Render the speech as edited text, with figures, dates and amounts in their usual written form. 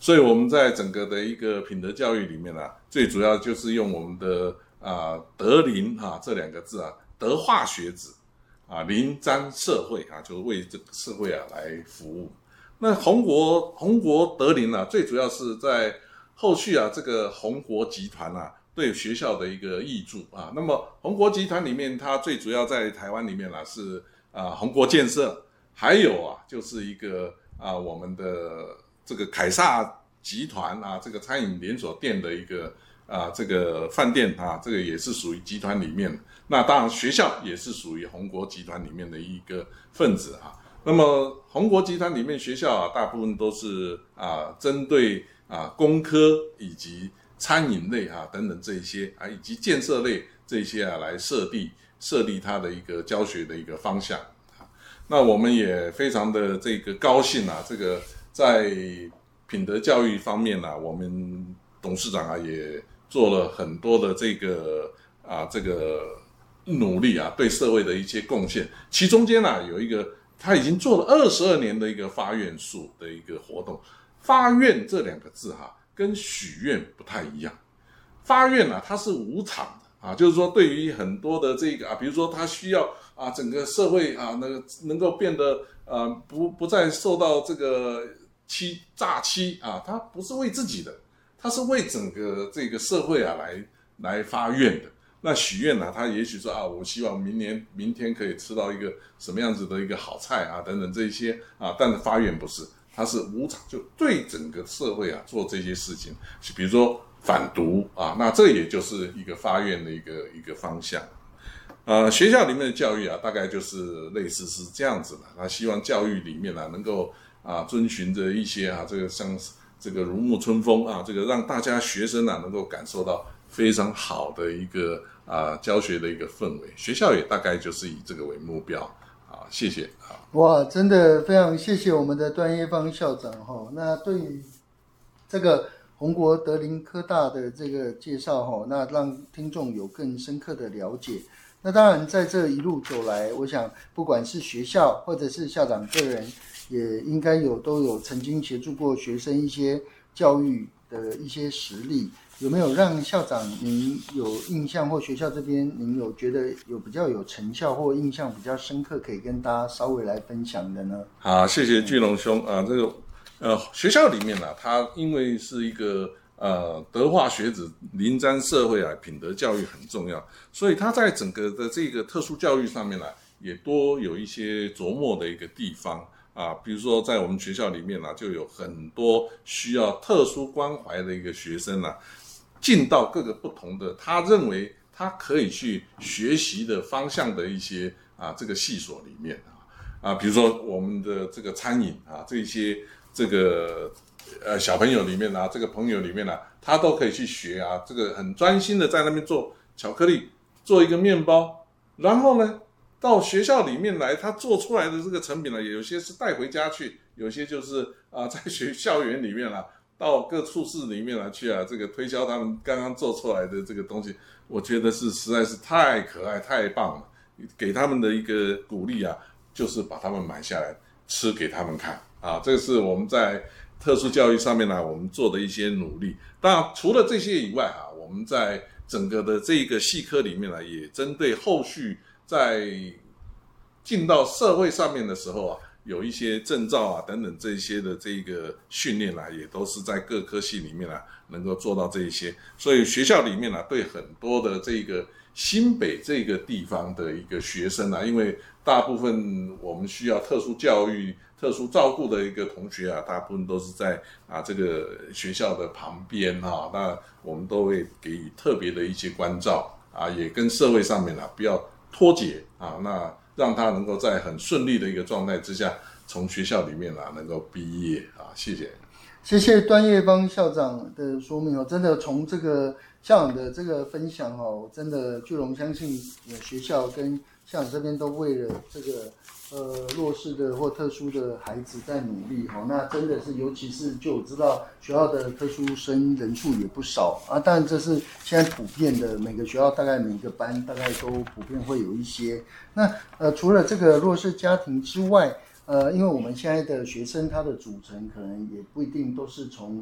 所以我们在整个的一个品德教育里面啊，最主要就是用我们的德林这两个字啊，德化学子临沾社会就是为这个社会来服务。那宏国德林最主要是在后续这个宏国集团对学校的一个挹注那么宏国集团里面，它最主要在台湾里面是宏国建设，还有就是一个我们的这个凯撒集团这个餐饮连锁店的一个这个饭店这个也是属于集团里面。那当然学校也是属于宏国集团里面的一个分子那么宏国集团里面学校大部分都是针对工科以及餐饮类等等这一些以及建设类这一些来设立它的一个教学的一个方向那我们也非常的这个高兴这个在品德教育方面我们董事长也做了很多的这个努力对社会的一些贡献。其中间有一个他已经做了22年的一个发愿树的一个活动。发愿这两个字跟许愿不太一样。发愿它是无偿的就是说对于很多的这个比如说他需要整个社会能够变得不再受到这个诈欺他不是为自己的，他是为整个这个社会来发愿的。那许愿他也许说我希望明天可以吃到一个什么样子的一个好菜等等这些但是发愿不是，它是无偿，就对整个社会做这些事情，比如说反毒那这也就是一个发愿的一个方向。学校里面的教育大概就是类似是这样子的。他希望教育里面能够遵循着一些这个像这个如沐春风这个让大家学生能够感受到非常好的一个教学的一个氛围。学校也大概就是以这个为目标谢谢哇，真的非常谢谢我们的段业芳校长那对于这个宏国德林科大的这个介绍那让听众有更深刻的了解。那当然在这一路走来，我想不管是学校或者是校长个人，也应该都有曾经协助过学生一些教育的一些实例。有没有让校长您有印象，或学校这边您有觉得有比较有成效或印象比较深刻，可以跟大家稍微来分享的呢？ 好，谢谢巨龙兄这个学校里面它因为是一个德化学子临沾社会品德教育很重要，所以它在整个的这个特殊教育上面也多有一些琢磨的一个地方比如说在我们学校里面就有很多需要特殊关怀的一个学生进到各个不同的他认为他可以去学习的方向的一些这个系所里面比如说我们的这个餐饮这些这个小朋友里面这个朋友里面他都可以去学这个很专心的在那边做巧克力，做一个面包，然后呢到学校里面来，他做出来的这个成品有些是带回家去，有些就是在校园里面到各处室里面去这个推销他们刚刚做出来的这个东西。我觉得是实在是太可爱太棒了，给他们的一个鼓励就是把他们买下来吃给他们看这个是我们在特殊教育上面我们做的一些努力。当然除了这些以外我们在整个的这个系科里面也针对后续在进到社会上面的时候有一些证照等等这些的这个训练也都是在各科系里面能够做到这一些。所以学校里面对很多的这个新北这个地方的一个学生因为大部分我们需要特殊教育特殊照顾的一个同学大部分都是在这个学校的旁边那我们都会给予特别的一些关照也跟社会上面不要脱节那让他能够在很顺利的一个状态之下从学校里面能够毕业谢谢。 谢谢段业芳校长的说明真的从这个校长的这个分享真的巨龙相信学校跟校长这边都为了这个弱势的或特殊的孩子在努力那真的是尤其是就我知道学校的特殊生人数也不少当然这是现在普遍的，每个学校大概每个班大概都普遍会有一些。那除了这个弱势家庭之外因为我们现在的学生他的组成可能也不一定都是从